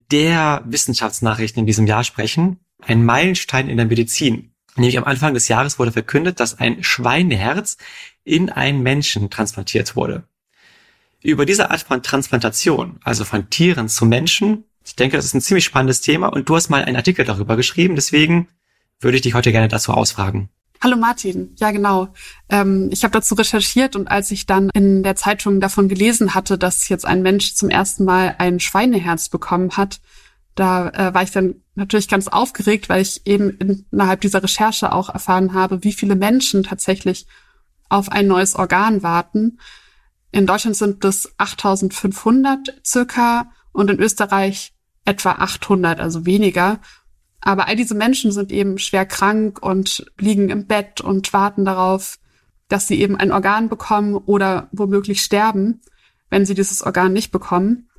der Wissenschaftsnachrichten in diesem Jahr sprechen. Ein Meilenstein in der Medizin. Nämlich am Anfang des Jahres wurde verkündet, dass ein Schweineherz in einen Menschen transplantiert wurde. Über diese Art von Transplantation, also von Tieren zu Menschen, ich denke, das ist ein ziemlich spannendes Thema und du hast mal einen Artikel darüber geschrieben, deswegen würde ich dich heute gerne dazu ausfragen. Hallo Martin, ja genau. Ich habe dazu recherchiert und als ich dann in der Zeitung davon gelesen hatte, dass jetzt ein Mensch zum ersten Mal ein Schweineherz bekommen hat, da war ich dann natürlich ganz aufgeregt, weil ich eben innerhalb dieser Recherche auch erfahren habe, wie viele Menschen tatsächlich auf ein neues Organ warten. In Deutschland sind es 8.500 circa und in Österreich etwa 800, also weniger. Aber all diese Menschen sind eben schwer krank und liegen im Bett und warten darauf, dass sie eben ein Organ bekommen oder womöglich sterben, wenn sie dieses Organ nicht bekommen.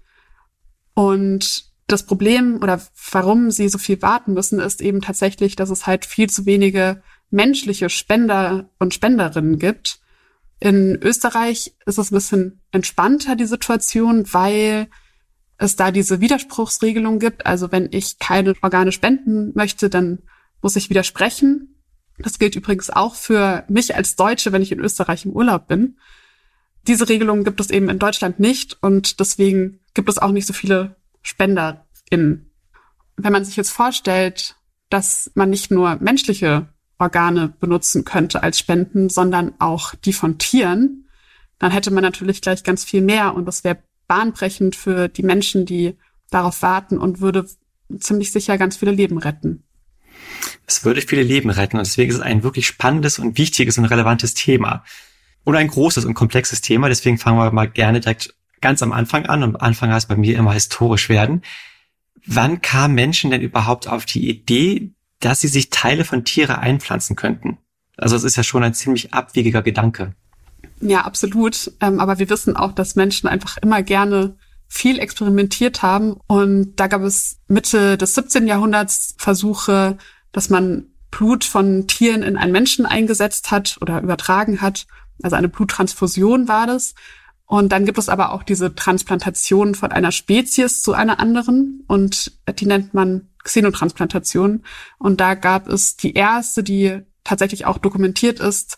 Und das Problem oder warum sie so viel warten müssen, ist eben tatsächlich, dass es halt viel zu wenige menschliche Spender und Spenderinnen gibt. In Österreich ist es ein bisschen entspannter, die Situation, weil es da diese Widerspruchsregelung gibt. Also wenn ich keine Organe spenden möchte, dann muss ich widersprechen. Das gilt übrigens auch für mich als Deutsche, wenn ich in Österreich im Urlaub bin. Diese Regelung gibt es eben in Deutschland nicht und deswegen gibt es auch nicht so viele SpenderInnen. Wenn man sich jetzt vorstellt, dass man nicht nur menschliche Organe benutzen könnte als Spenden, sondern auch die von Tieren, dann hätte man natürlich gleich ganz viel mehr und das wäre bahnbrechend für die Menschen, die darauf warten und würde ziemlich sicher ganz viele Leben retten. Es würde viele Leben retten und deswegen ist es ein wirklich spannendes und wichtiges und relevantes Thema. Und ein großes und komplexes Thema, deswegen fangen wir mal gerne direkt ganz am Anfang an und am Anfang heißt bei mir immer historisch werden. Wann kamen Menschen denn überhaupt auf die Idee, dass sie sich Teile von Tieren einpflanzen könnten? Also es ist ja schon ein ziemlich abwegiger Gedanke. Ja, absolut. Aber wir wissen auch, dass Menschen einfach immer gerne viel experimentiert haben. Und da gab es Mitte des 17. Jahrhunderts Versuche, dass man Blut von Tieren in einen Menschen eingesetzt hat oder übertragen hat. Also eine Bluttransfusion war das. Und dann gibt es aber auch diese Transplantation von einer Spezies zu einer anderen. Und die nennt man Xenotransplantation. Und da gab es die erste, die tatsächlich auch dokumentiert ist,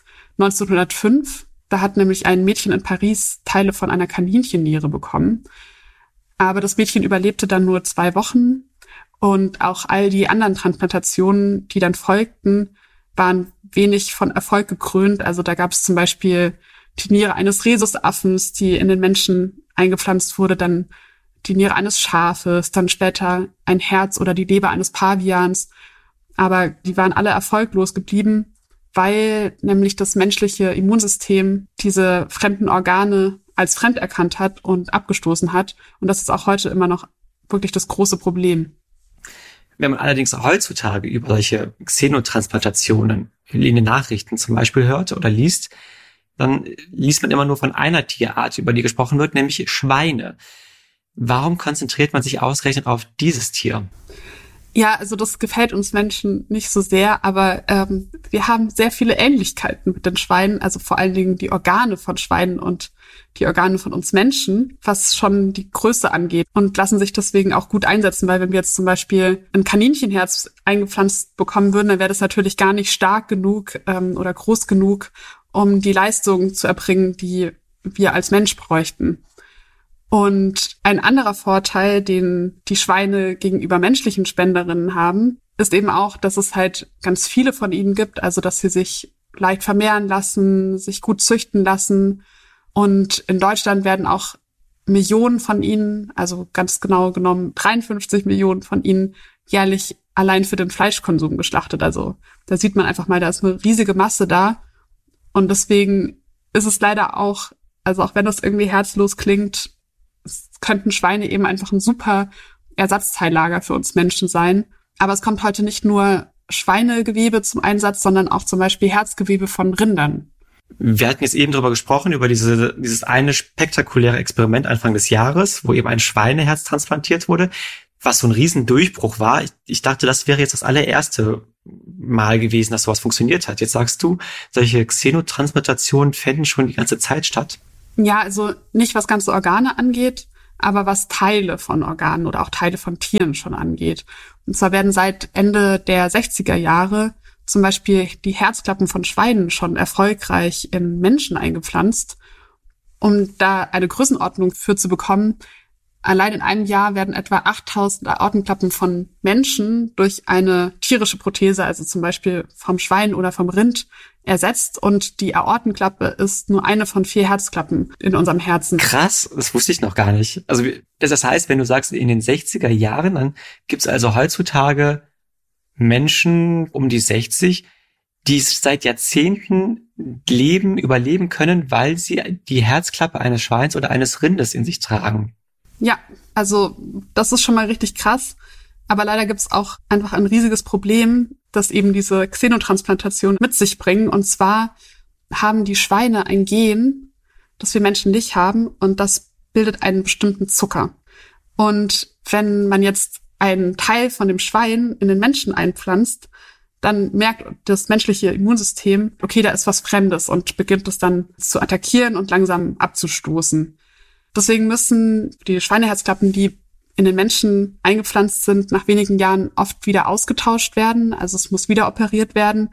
1905. Da hat nämlich ein Mädchen in Paris Teile von einer Kaninchenniere bekommen. Aber das Mädchen überlebte dann nur 2 Wochen. Und auch all die anderen Transplantationen, die dann folgten, waren wenig von Erfolg gekrönt. Also da gab es zum Beispiel die Niere eines Rhesusaffens, die in den Menschen eingepflanzt wurde, dann die Niere eines Schafes, dann später ein Herz oder die Leber eines Pavians. Aber die waren alle erfolglos geblieben, weil nämlich das menschliche Immunsystem diese fremden Organe als fremd erkannt hat und abgestoßen hat. Und das ist auch heute immer noch wirklich das große Problem. Wenn man allerdings heutzutage über solche Xenotransplantationen in den Nachrichten zum Beispiel hört oder liest, dann liest man immer nur von einer Tierart, über die gesprochen wird, nämlich Schweine. Warum konzentriert man sich ausgerechnet auf dieses Tier? Ja, also das gefällt uns Menschen nicht so sehr, aber wir haben sehr viele Ähnlichkeiten mit den Schweinen, also vor allen Dingen die Organe von Schweinen und die Organe von uns Menschen, was schon die Größe angeht und lassen sich deswegen auch gut einsetzen, weil wenn wir jetzt zum Beispiel ein Kaninchenherz eingepflanzt bekommen würden, dann wäre das natürlich gar nicht stark genug oder groß genug, um die Leistung zu erbringen, die wir als Mensch bräuchten. Und ein anderer Vorteil, den die Schweine gegenüber menschlichen Spenderinnen haben, ist eben auch, dass es halt ganz viele von ihnen gibt, also dass sie sich leicht vermehren lassen, sich gut züchten lassen. Und in Deutschland werden auch Millionen von ihnen, also ganz genau genommen 53 Millionen von ihnen, jährlich allein für den Fleischkonsum geschlachtet. Also da sieht man einfach mal, da ist eine riesige Masse da. Und deswegen ist es leider auch, also auch wenn das irgendwie herzlos klingt, es könnten Schweine eben einfach ein super Ersatzteillager für uns Menschen sein. Aber es kommt heute nicht nur Schweinegewebe zum Einsatz, sondern auch zum Beispiel Herzgewebe von Rindern. Wir hatten jetzt eben darüber gesprochen, über dieses eine spektakuläre Experiment Anfang des Jahres, wo eben ein Schweineherz transplantiert wurde, was so ein Riesendurchbruch war. Ich dachte, das wäre jetzt das allererste Mal gewesen, dass sowas funktioniert hat. Jetzt sagst du, solche Xenotransplantationen fänden schon die ganze Zeit statt. Ja, also nicht was ganze Organe angeht, aber was Teile von Organen oder auch Teile von Tieren schon angeht. Und zwar werden seit Ende der 60er Jahre zum Beispiel die Herzklappen von Schweinen schon erfolgreich in Menschen eingepflanzt. Um da eine Größenordnung für zu bekommen, allein in einem Jahr werden etwa 8000 Aortenklappen von Menschen durch eine tierische Prothese, also zum Beispiel vom Schwein oder vom Rind, ersetzt. Und die Aortenklappe ist nur eine von 4 Herzklappen in unserem Herzen. Krass, das wusste ich noch gar nicht. Also das heißt, wenn du sagst, in den 60er Jahren, dann gibt's also heutzutage Menschen um die 60, die seit Jahrzehnten überleben können, weil sie die Herzklappe eines Schweins oder eines Rindes in sich tragen. Ja, also das ist schon mal richtig krass. Aber leider gibt's auch einfach ein riesiges Problem, das eben diese Xenotransplantation mit sich bringen. Und zwar haben die Schweine ein Gen, das wir Menschen nicht haben, und das bildet einen bestimmten Zucker. Und wenn man jetzt einen Teil von dem Schwein in den Menschen einpflanzt, dann merkt das menschliche Immunsystem, okay, da ist was Fremdes und beginnt es dann zu attackieren und langsam abzustoßen. Deswegen müssen die Schweineherzklappen, die in den Menschen eingepflanzt sind, nach wenigen Jahren oft wieder ausgetauscht werden. Also es muss wieder operiert werden.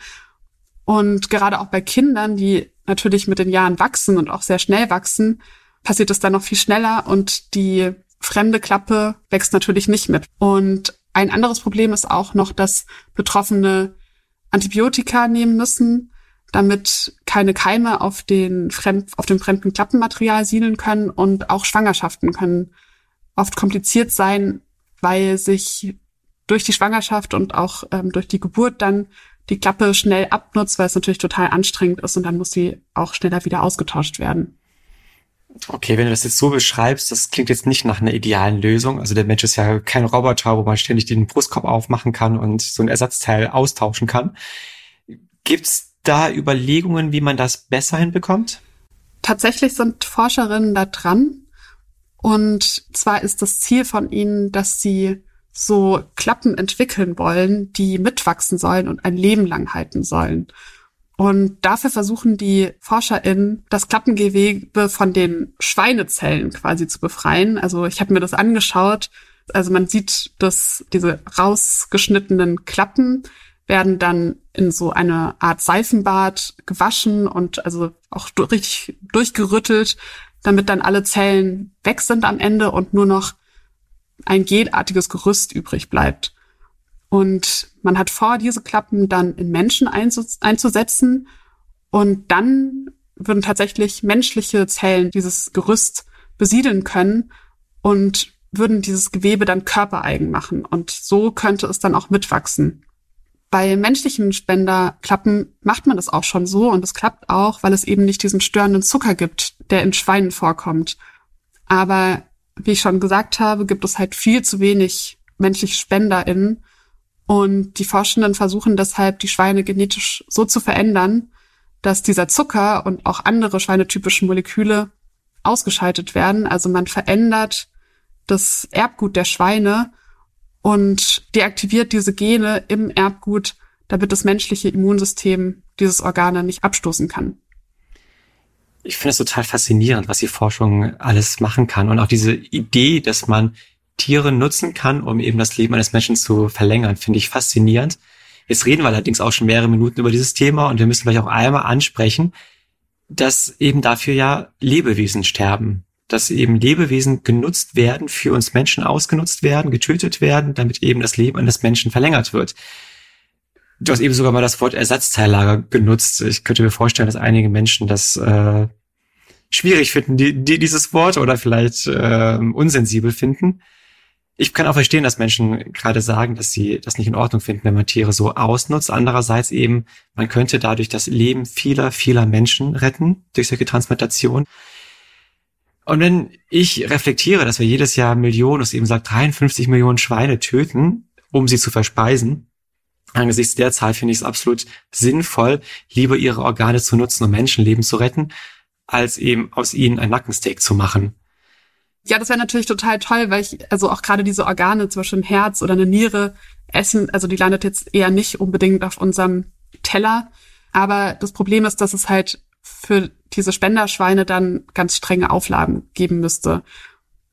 Und gerade auch bei Kindern, die natürlich mit den Jahren wachsen und auch sehr schnell wachsen, passiert es dann noch viel schneller und die fremde Klappe wächst natürlich nicht mit. Und ein anderes Problem ist auch noch, dass Betroffene Antibiotika nehmen müssen, damit keine Keime auf dem fremden Klappenmaterial siedeln können. Und auch Schwangerschaften können oft kompliziert sein, weil sich durch die Schwangerschaft und auch durch die Geburt dann die Klappe schnell abnutzt, weil es natürlich total anstrengend ist und dann muss sie auch schneller wieder ausgetauscht werden. Okay, wenn du das jetzt so beschreibst, das klingt jetzt nicht nach einer idealen Lösung. Also der Mensch ist ja kein Roboter, wo man ständig den Brustkorb aufmachen kann und so ein Ersatzteil austauschen kann. Gibt's da Überlegungen, wie man das besser hinbekommt? Tatsächlich sind Forscherinnen da dran. Und zwar ist das Ziel von ihnen, dass sie so Klappen entwickeln wollen, die mitwachsen sollen und ein Leben lang halten sollen. Und dafür versuchen die ForscherInnen, das Klappengewebe von den Schweinezellen quasi zu befreien. Also ich habe mir das angeschaut. Also man sieht, dass diese rausgeschnittenen Klappen werden dann in so eine Art Seifenbad gewaschen und also auch richtig durchgerüttelt, damit dann alle Zellen weg sind am Ende und nur noch ein gelartiges Gerüst übrig bleibt. Und man hat vor, diese Klappen dann in Menschen einzusetzen und dann würden tatsächlich menschliche Zellen dieses Gerüst besiedeln können und würden dieses Gewebe dann körpereigen machen. Und so könnte es dann auch mitwachsen. Bei menschlichen Spenderklappen macht man das auch schon so und es klappt auch, weil es eben nicht diesen störenden Zucker gibt, der in Schweinen vorkommt. Aber wie ich schon gesagt habe, gibt es halt viel zu wenig menschliche SpenderInnen und die Forschenden versuchen deshalb, die Schweine genetisch so zu verändern, dass dieser Zucker und auch andere schweinetypische Moleküle ausgeschaltet werden. Also man verändert das Erbgut der Schweine und deaktiviert diese Gene im Erbgut, damit das menschliche Immunsystem dieses Organ nicht abstoßen kann. Ich finde es total faszinierend, was die Forschung alles machen kann. Und auch diese Idee, dass man Tiere nutzen kann, um eben das Leben eines Menschen zu verlängern, finde ich faszinierend. Jetzt reden wir allerdings auch schon mehrere Minuten über dieses Thema und wir müssen vielleicht auch einmal ansprechen, dass eben dafür ja Lebewesen sterben. Dass eben Lebewesen genutzt werden, für uns Menschen ausgenutzt werden, getötet werden, damit eben das Leben eines Menschen verlängert wird. Du hast eben sogar mal das Wort Ersatzteillager genutzt. Ich könnte mir vorstellen, dass einige Menschen das schwierig finden, dieses Wort oder vielleicht unsensibel finden. Ich kann auch verstehen, dass Menschen gerade sagen, dass sie das nicht in Ordnung finden, wenn man Tiere so ausnutzt. Andererseits eben, man könnte dadurch das Leben vieler, vieler Menschen retten, durch solche Transplantationen. Und wenn ich reflektiere, dass wir jedes Jahr Millionen, das eben sagt 53 Millionen Schweine töten, um sie zu verspeisen, angesichts der Zahl finde ich es absolut sinnvoll, lieber ihre Organe zu nutzen, um Menschenleben zu retten, als eben aus ihnen ein Nackensteak zu machen. Ja, das wäre natürlich total toll, weil ich, also auch gerade diese Organe, zum Beispiel ein Herz oder eine Niere, essen, also die landet jetzt eher nicht unbedingt auf unserem Teller. Aber das Problem ist, dass es halt für diese Spenderschweine dann ganz strenge Auflagen geben müsste.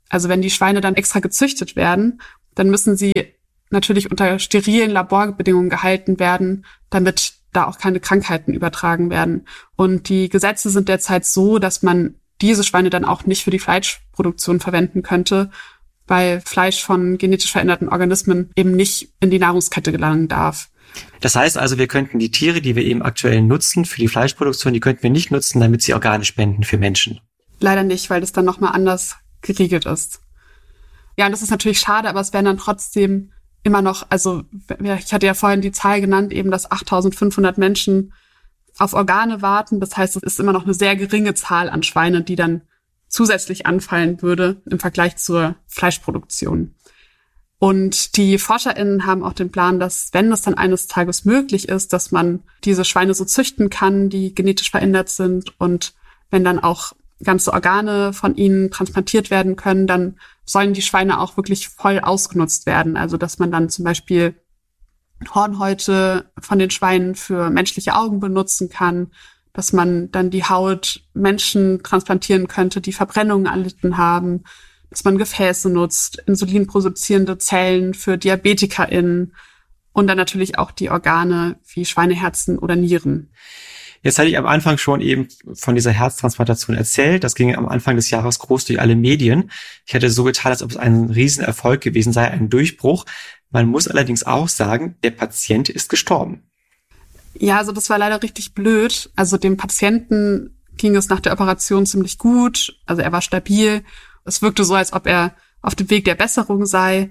Also wenn die Schweine dann extra gezüchtet werden, dann müssen sie natürlich unter sterilen Laborbedingungen gehalten werden, damit da auch keine Krankheiten übertragen werden. Und die Gesetze sind derzeit so, dass man diese Schweine dann auch nicht für die Fleischproduktion verwenden könnte, weil Fleisch von genetisch veränderten Organismen eben nicht in die Nahrungskette gelangen darf. Das heißt also, wir könnten die Tiere, die wir eben aktuell nutzen für die Fleischproduktion, die könnten wir nicht nutzen, damit sie Organe spenden für Menschen. Leider nicht, weil das dann nochmal anders geregelt ist. Ja, und das ist natürlich schade, aber es wären dann trotzdem immer noch, also ich hatte ja vorhin die Zahl genannt, eben, dass 8.500 Menschen auf Organe warten. Das heißt, es ist immer noch eine sehr geringe Zahl an Schweinen, die dann zusätzlich anfallen würde im Vergleich zur Fleischproduktion. Und die ForscherInnen haben auch den Plan, dass, wenn es dann eines Tages möglich ist, dass man diese Schweine so züchten kann, die genetisch verändert sind, und wenn dann auch ganze Organe von ihnen transplantiert werden können, dann sollen die Schweine auch wirklich voll ausgenutzt werden. Also dass man dann zum Beispiel Hornhäute von den Schweinen für menschliche Augen benutzen kann, dass man dann die Haut Menschen transplantieren könnte, die Verbrennungen erlitten haben, dass man Gefäße nutzt, insulinproduzierende Zellen für DiabetikerInnen und dann natürlich auch die Organe wie Schweineherzen oder Nieren. Jetzt hatte ich am Anfang schon eben von dieser Herztransplantation erzählt. Das ging am Anfang des Jahres groß durch alle Medien. Ich hatte so getan, als ob es ein Riesenerfolg gewesen sei, ein Durchbruch. Man muss allerdings auch sagen, der Patient ist gestorben. Ja, also das war leider richtig blöd. Also dem Patienten ging es nach der Operation ziemlich gut. Also er war stabil. Es wirkte so, als ob er auf dem Weg der Besserung sei.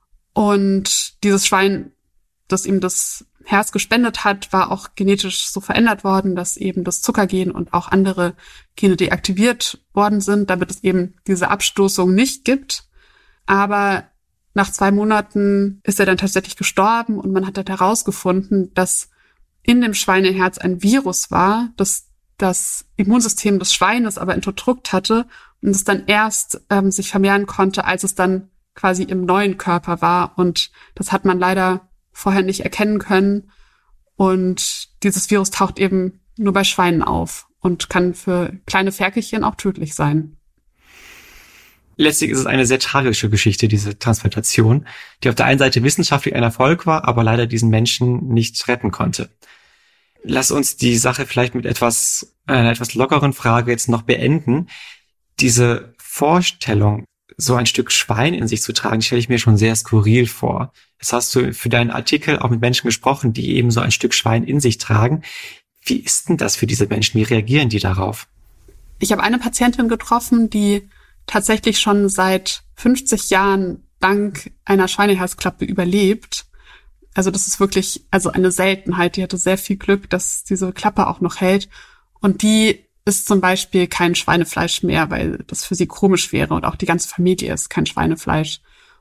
Und dieses Schwein, das ihm das Herz gespendet hat, war auch genetisch so verändert worden, dass eben das Zuckergen und auch andere Gene deaktiviert worden sind, damit es eben diese Abstoßung nicht gibt. Aber nach 2 Monaten ist er dann tatsächlich gestorben und man hat dann herausgefunden, dass in dem Schweineherz ein Virus war, das das Immunsystem des Schweines aber unterdrückt hatte und es dann erst sich vermehren konnte, als es dann quasi im neuen Körper war. Und das hat man leider vorher nicht erkennen können. Und dieses Virus taucht eben nur bei Schweinen auf und kann für kleine Ferkelchen auch tödlich sein. Letztlich ist es eine sehr tragische Geschichte, diese Transplantation, die auf der einen Seite wissenschaftlich ein Erfolg war, aber leider diesen Menschen nicht retten konnte. Lass uns die Sache vielleicht mit einer etwas lockeren Frage jetzt noch beenden. Diese Vorstellung, so ein Stück Schwein in sich zu tragen, stelle ich mir schon sehr skurril vor. Jetzt hast du für deinen Artikel auch mit Menschen gesprochen, die eben so ein Stück Schwein in sich tragen. Wie ist denn das für diese Menschen? Wie reagieren die darauf? Ich habe eine Patientin getroffen, die tatsächlich schon seit 50 Jahren dank einer Schweineherzklappe überlebt. Also das ist wirklich eine Seltenheit. Die hatte sehr viel Glück, dass diese Klappe auch noch hält. Und die isst zum Beispiel kein Schweinefleisch mehr, weil das für sie komisch wäre. Und auch die ganze Familie isst kein Schweinefleisch.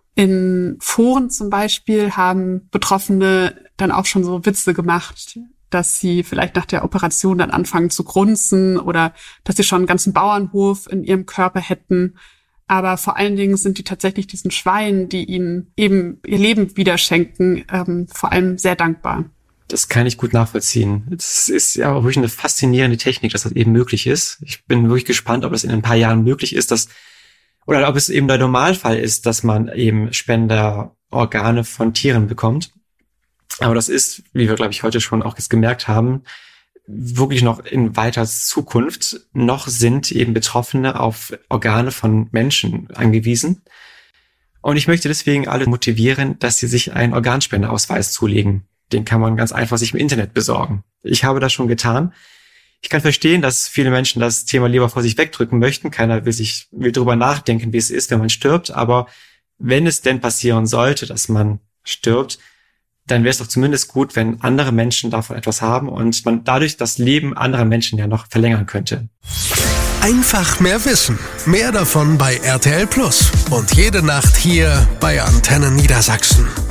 In Foren zum Beispiel haben Betroffene dann auch schon so Witze gemacht, dass sie vielleicht nach der Operation dann anfangen zu grunzen oder dass sie schon einen ganzen Bauernhof in ihrem Körper hätten. Aber vor allen Dingen sind die tatsächlich diesen Schweinen, die ihnen eben ihr Leben wieder schenken, vor allem sehr dankbar. Das kann ich gut nachvollziehen. Das ist ja auch wirklich eine faszinierende Technik, dass das eben möglich ist. Ich bin wirklich gespannt, ob das in ein paar Jahren möglich ist, oder ob es eben der Normalfall ist, dass man eben Spenderorgane von Tieren bekommt. Aber das ist, wie wir, glaube ich, heute schon auch jetzt gemerkt haben, wirklich noch in weiter Zukunft. Noch sind eben Betroffene auf Organe von Menschen angewiesen. Und ich möchte deswegen alle motivieren, dass sie sich einen Organspendeausweis zulegen. Den kann man ganz einfach sich im Internet besorgen. Ich habe das schon getan. Ich kann verstehen, dass viele Menschen das Thema lieber vor sich wegdrücken möchten. Keiner will darüber nachdenken, wie es ist, wenn man stirbt. Aber wenn es denn passieren sollte, dass man stirbt, dann wäre es doch zumindest gut, wenn andere Menschen davon etwas haben und man dadurch das Leben anderer Menschen ja noch verlängern könnte. Einfach mehr wissen. Mehr davon bei RTL Plus. Und jede Nacht hier bei Antenne Niedersachsen.